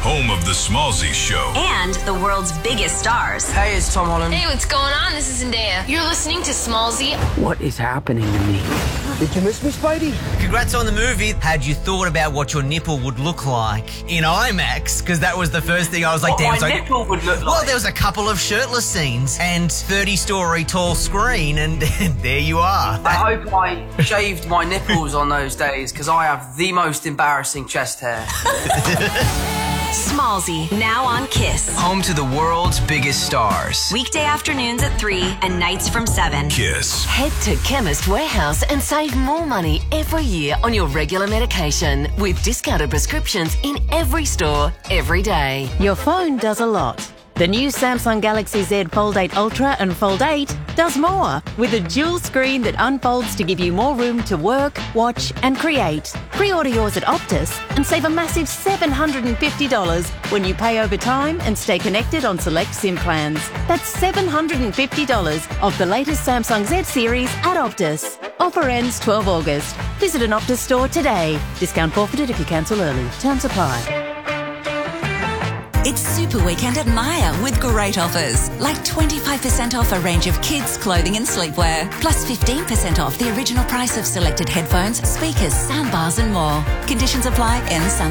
home of the Smallzy Show. And the world's biggest stars. Hey, it's Tom Holland. Hey, what's going on? This is Zendaya. You're listening to Smallzy. What is happening to me? Did you miss me, Spidey? Congrats on the movie. Had you thought about what your nipple would look like in IMAX? Because that was the first thing I was like, damn. My nipple would look like? Well, there was a couple of shirtless scenes and 30-story tall screen, and there you are. I hope I shaved my nipples on those days, because I have the most embarrassing chest hair. Smallzy, now on Kiss. Home to the world's biggest stars. Weekday afternoons at 3 and nights from 7. Kiss. Head to Chemist Warehouse and save more money every year on your regular medication with discounted prescriptions in every store, every day. Your phone does a lot. The new Samsung Galaxy Z Fold 8 Ultra and Fold 8 does more, with a dual screen that unfolds to give you more room to work, watch and create. Pre-order yours at Optus and save a massive $750 when you pay over time and stay connected on select SIM plans. That's $750 off the latest Samsung Z series at Optus. Offer ends 12 August. Visit an Optus store today. Discount forfeited if you cancel early. Terms apply. It's Super Weekend at Myer with great offers, like 25% off a range of kids' clothing and sleepwear, plus 15% off the original price of selected headphones, speakers, soundbars and more. Conditions apply in some